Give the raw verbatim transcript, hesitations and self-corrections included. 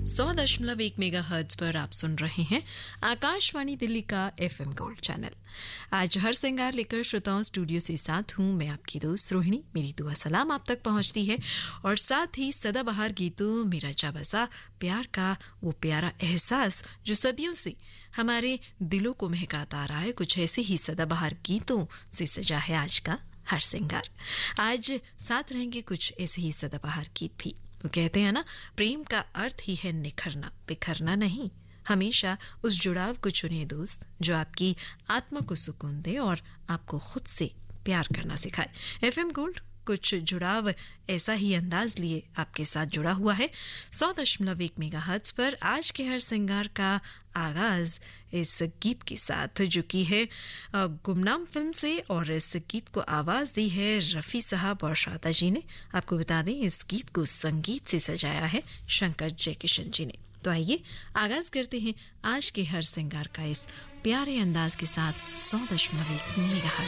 सौ दशमलव एक मेगा हर्ट्ज पर आप सुन रहे हैं आकाशवाणी दिल्ली का एफएम गोल्ड चैनल। आज हर श्रृंगार लेकर श्रोताओं स्टूडियो से साथ हूं मैं आपकी दोस्त रोहिणी। मेरी दुआ सलाम आप तक पहुंचती है और साथ ही सदाबहार गीतों मेरा जा बसा प्यार का वो प्यारा एहसास जो सदियों से हमारे दिलों को महकाता आ रहा है। कुछ ऐसे ही सदाबहार गीतों से सजा है आज का हर श्रृंगार। आज साथ रहेंगे कुछ ऐसे ही सदाबहार गीत भी। वो कहते हैं ना, प्रेम का अर्थ ही है निखरना, बिखरना नहीं। हमेशा उस जुड़ाव को चुनिए दोस्त जो आपकी आत्मा को सुकून दे और आपको खुद से प्यार करना सिखाए। एफएम गोल्ड कुछ जुड़ाव ऐसा ही अंदाज लिए आपके साथ जुड़ा हुआ है। सौ दशमलव एक मेगा हर्ट्ज पर आज के हर श्रृंगार का आगाज इस गीत के साथ जो कि है गुमनाम फिल्म से, और इस गीत को आवाज दी है रफी साहब और शादा जी ने। आपको बता दें इस गीत को संगीत से सजाया है शंकर जयकिशन जी ने। तो आइए आगाज करते हैं आज के हर श्रृंगार का इस प्यारे अंदाज के साथ। सौ दशमलव एक मेगा